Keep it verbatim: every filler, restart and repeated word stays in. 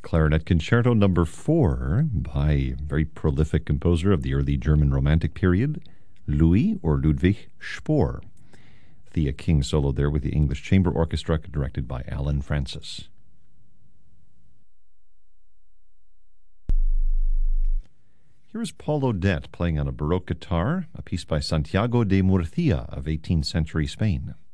Clarinet Concerto number four by a very prolific composer of the early German Romantic period, Louis or Ludwig Spohr. Thea King solo there with the English Chamber Orchestra, directed by Alan Francis. Here is Paul Odette playing on a Baroque guitar, a piece by Santiago de Murcia of eighteenth century Spain.